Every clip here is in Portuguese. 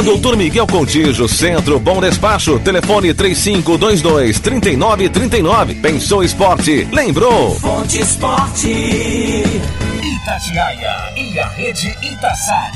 Doutor Miguel Contígio, Centro Bom Despacho, telefone 3522-3939. Pensou esporte, lembrou. Fonte Esporte. Itatiaia e a rede Itasat.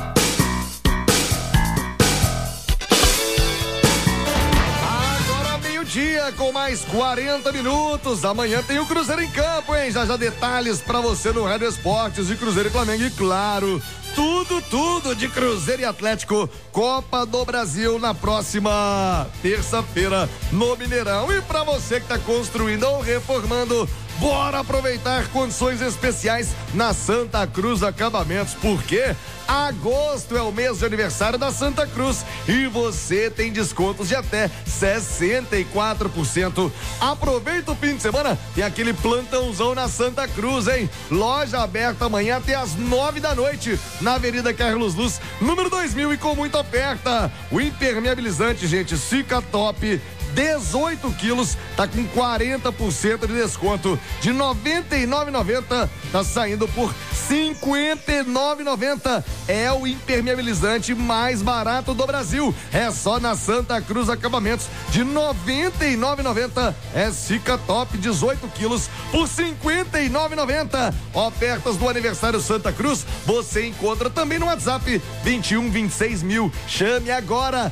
Agora meio-dia com mais 40 minutos. Amanhã tem o Cruzeiro em campo, hein? Já detalhes pra você no Rádio Esportes de Cruzeiro e Flamengo. E claro, tudo de Cruzeiro e Atlético, Copa do Brasil na próxima terça-feira no Mineirão. E pra você que tá construindo ou reformando, bora aproveitar condições especiais na Santa Cruz Acabamentos, porque agosto é o mês de aniversário da Santa Cruz e você tem descontos de até 64%. Aproveita o fim de semana, tem aquele plantãozão na Santa Cruz, hein? Loja aberta amanhã até às 9 da noite, na Avenida Carlos Luz, número 2000, e com muita oferta. O impermeabilizante, gente, Cica Top, 18 quilos, tá com 40% de desconto. De R$ 99,90 tá saindo por R$ 59,90. É o impermeabilizante mais barato do Brasil. É só na Santa Cruz Acabamentos. De R$ 99,90 é Cica Top, 18 quilos por R$ 59,90. Ofertas do aniversário Santa Cruz você encontra também no WhatsApp 2126.000. Chame agora,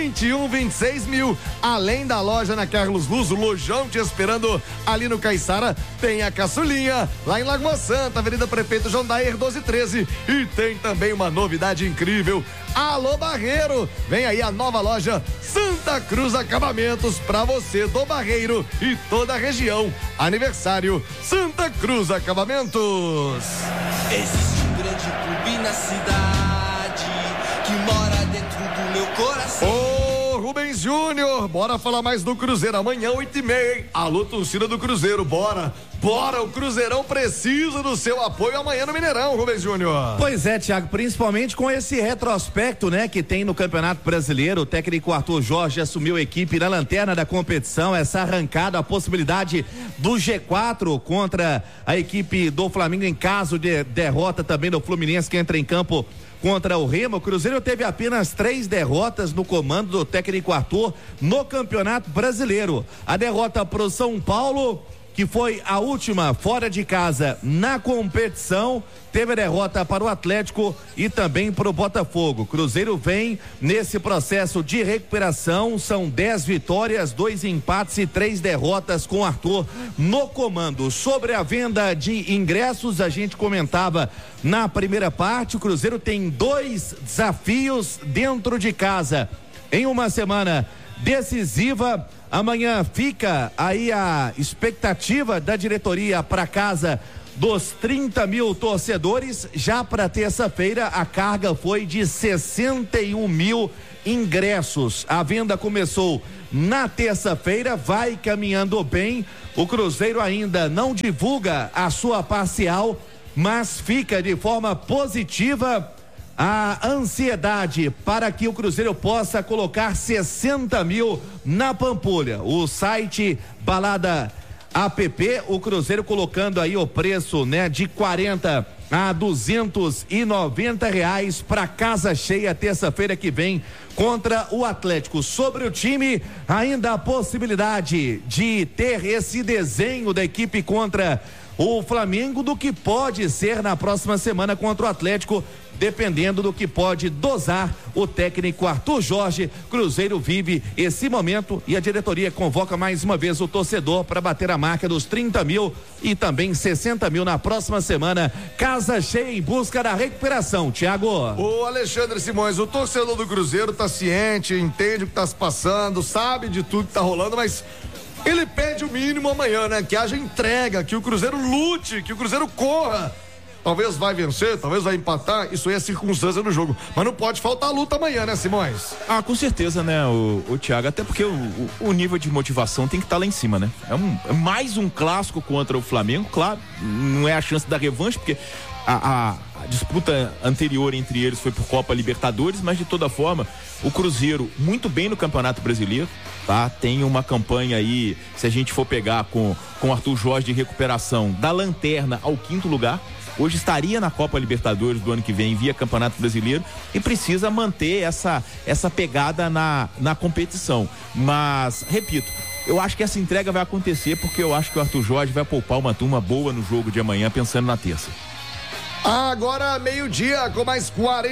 2126.000. Além da loja na Carlos Luz, o lojão te esperando ali no Caiçara, tem a Caçulinha lá em Lagoa Santa, Avenida Prefeito João Daer 1213, e tem também uma novidade incrível. Alô Barreiro, vem aí a nova loja Santa Cruz Acabamentos pra você do Barreiro e toda a região. Aniversário Santa Cruz Acabamentos. Existe um grande clube na cidade que mora dentro do meu coração. Rubens Júnior, bora falar mais do Cruzeiro amanhã, 8h30, hein? Alô, torcida do Cruzeiro, bora, o Cruzeirão precisa do seu apoio amanhã no Mineirão, Rubens Júnior. Pois é, Thiago, principalmente com esse retrospecto, né, que tem no Campeonato Brasileiro. O técnico Arthur Jorge assumiu a equipe na lanterna da competição, essa arrancada, a possibilidade do G4 contra a equipe do Flamengo em caso de derrota também do Fluminense, que entra em campo contra o Remo. O Cruzeiro teve apenas 3 derrotas no comando do técnico Arthur no Campeonato Brasileiro. A derrota pro São Paulo, que foi a última fora de casa na competição, teve a derrota para o Atlético e também para o Botafogo. Cruzeiro vem nesse processo de recuperação, são 10 vitórias, 2 empates e 3 derrotas com Arthur no comando. Sobre a venda de ingressos, a gente comentava na primeira parte, o Cruzeiro tem 2 desafios dentro de casa em uma semana decisiva. Amanhã fica aí a expectativa da diretoria para casa dos 30 mil torcedores. Já para terça-feira a carga foi de 61 mil ingressos. A venda começou na terça-feira, vai caminhando bem. O Cruzeiro ainda não divulga a sua parcial, mas fica de forma positiva a ansiedade para que o Cruzeiro possa colocar 60 mil na Pampulha. O site Balada App, o Cruzeiro colocando aí o preço, né, de 40 a R$290 para casa cheia terça-feira que vem contra o Atlético. Sobre o time, ainda a possibilidade de ter esse desenho da equipe contra o Flamengo, do que pode ser na próxima semana contra o Atlético, dependendo do que pode dosar o técnico Arthur Jorge. Cruzeiro vive esse momento e a diretoria convoca mais uma vez o torcedor para bater a marca dos 30 mil e também 60 mil na próxima semana. Casa cheia em busca da recuperação, Thiago. O Alexandre Simões, o torcedor do Cruzeiro tá ciente, entende o que tá se passando, sabe de tudo que tá rolando, mas ele pede o mínimo amanhã, né? Que haja entrega, que o Cruzeiro lute, que o Cruzeiro corra. Talvez vai vencer, talvez vai empatar, isso aí é circunstância no jogo. Mas não pode faltar luta amanhã, né, Simões? Ah, com certeza, né, o Thiago, até porque o nível de motivação tem que estar lá em cima, né? É mais um clássico contra o Flamengo, claro, não é a chance da revanche, porque a disputa anterior entre eles foi por Copa Libertadores, mas de toda forma, o Cruzeiro muito bem no Campeonato Brasileiro, tá? Tem uma campanha aí, se a gente for pegar com Arthur Jorge, de recuperação da lanterna ao 5º lugar, hoje estaria na Copa Libertadores do ano que vem via Campeonato Brasileiro e precisa manter essa pegada na competição. Mas, repito, eu acho que essa entrega vai acontecer porque eu acho que o Arthur Jorge vai poupar uma turma boa no jogo de amanhã, pensando na terça. Agora, meio-dia, com mais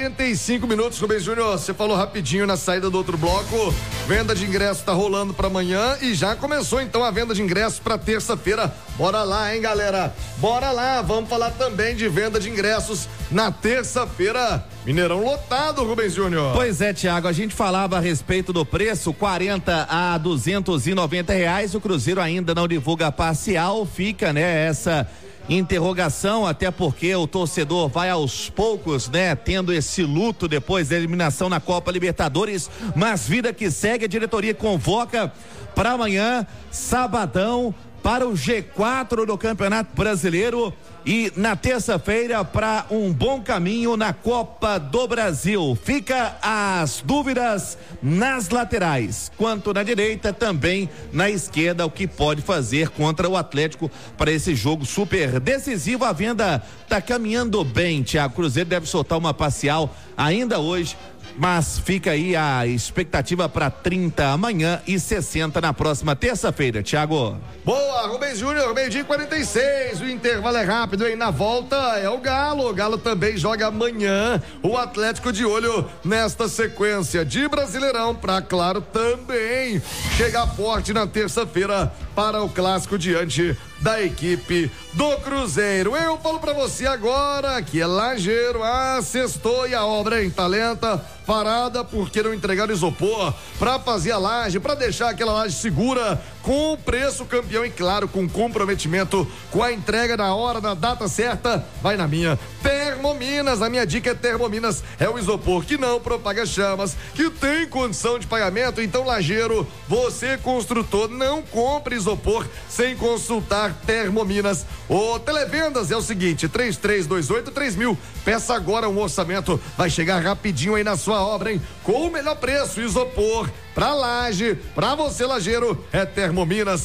45 minutos. Rubens Júnior, você falou rapidinho na saída do outro bloco. Venda de ingressos tá rolando para amanhã e já começou então a venda de ingressos para terça-feira. Bora lá, hein, galera? Bora lá, vamos falar também de venda de ingressos na terça-feira. Mineirão lotado, Rubens Júnior. Pois é, Thiago, a gente falava a respeito do preço, 40 a R$290. O Cruzeiro ainda não divulga parcial, fica, né, essa interrogação, até porque o torcedor vai aos poucos, né, tendo esse luto depois da eliminação na Copa Libertadores, mas vida que segue, a diretoria convoca para amanhã, sabadão, para o G4 do Campeonato Brasileiro e na terça-feira para um bom caminho na Copa do Brasil. Fica as dúvidas nas laterais, quanto na direita, também na esquerda, o que pode fazer contra o Atlético para esse jogo super decisivo. A venda tá caminhando bem, Thiago. Cruzeiro deve soltar uma parcial ainda hoje, mas fica aí a expectativa para 30 amanhã e 60 na próxima terça-feira, Thiago. Boa, Rubens Júnior, meio-dia e 46, o intervalo é rápido, hein? Na volta é o Galo também joga amanhã, o Atlético de olho nesta sequência de Brasileirão pra, claro, também chegar forte na terça-feira para o clássico diante da equipe do Cruzeiro. Eu falo pra você agora que é lajeiro, sextou e a obra, hein? Talenta, parada porque não entregaram isopor pra fazer a laje, pra deixar aquela laje segura, com o preço campeão e, claro, com comprometimento, com a entrega na hora, na data certa. Vai na minha Termominas, a minha dica é Termominas, é o isopor que não propaga chamas, que tem condição de pagamento. Então, lajeiro, você construtor, não compre isopor sem consultar Termominas. O Televendas é o seguinte, 3328-3000, peça agora um orçamento, vai chegar rapidinho aí na sua obra, hein? Com o melhor preço, isopor pra laje, pra você lajeiro, é Termominas,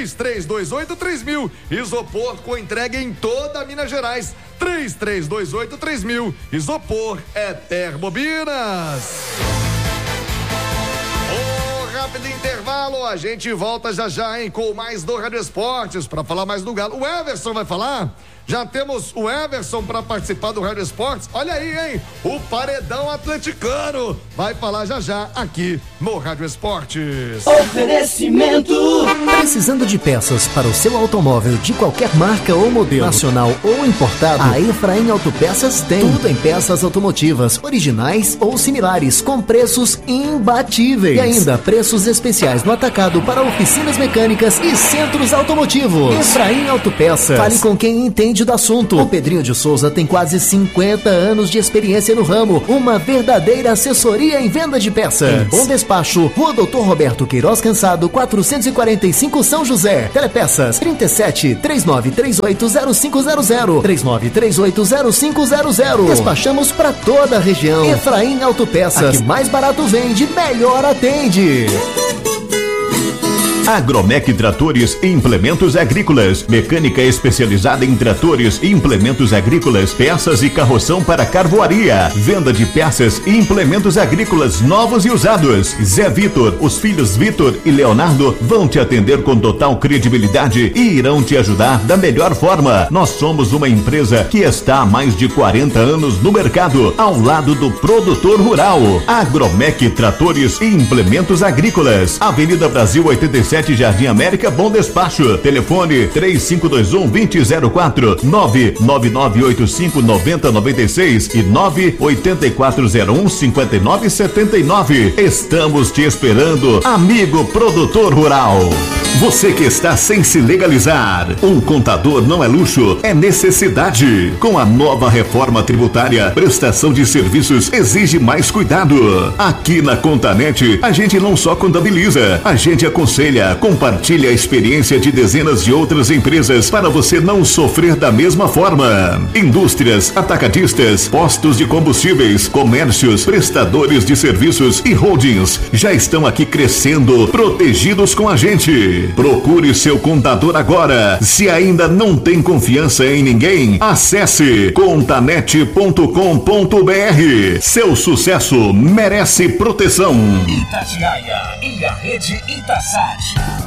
3328-3000, isopor com entrega em toda Minas Gerais, 3328-3000, isopor é Termominas. Rápido intervalo, a gente volta já, hein, com mais do Rádio Esportes para falar mais do Galo. O Everson vai falar? Já temos o Everson para participar do Rádio Esportes. Olha aí, hein? O paredão atleticano vai falar já aqui no Rádio Esportes. Oferecimento. Precisando de peças para o seu automóvel de qualquer marca ou modelo, nacional ou importado, a Efraim Autopeças tem. Tudo em peças automotivas, originais ou similares, com preços imbatíveis. E ainda preços especiais no atacado para oficinas mecânicas e centros automotivos. Efraim Autopeças. Fale com quem entende do assunto. O Pedrinho de Souza tem quase 50 anos de experiência no ramo, uma verdadeira assessoria em venda de peças. Em Bom Despacho, Rua Doutor Roberto Queiroz Cansado, 445 São José. Telepeças 37-3938-0500, 3938-0500. Despachamos para toda a região. Efraim Autopeças, a que mais barato vende, melhor atende. Agromec Tratores e Implementos Agrícolas, mecânica especializada em tratores e implementos agrícolas, peças e carroção para carvoaria, venda de peças e implementos agrícolas novos e usados. Zé Vitor, os filhos Vitor e Leonardo vão te atender com total credibilidade e irão te ajudar da melhor forma. Nós somos uma empresa que está há mais de 40 anos no mercado, ao lado do produtor rural. Agromec Tratores e Implementos Agrícolas, Avenida Brasil 87, Jardim América, Bom Despacho. Telefone 3521-2004, 99985-9096 e 98401-5979. Estamos te esperando, amigo produtor rural. Você que está sem se legalizar, um contador não é luxo, é necessidade. Com a nova reforma tributária, prestação de serviços exige mais cuidado. Aqui na Contanet, a gente não só contabiliza, a gente aconselha Itatiaia compartilha a experiência de dezenas de outras empresas para você não sofrer da mesma forma. Indústrias, atacadistas, postos de combustíveis, comércios, prestadores de serviços e holdings já estão aqui crescendo, protegidos com a gente. Procure seu contador agora. Se ainda não tem confiança em ninguém, acesse contanet.com.br. Seu sucesso merece proteção. Itatiaia e a rede Itasat.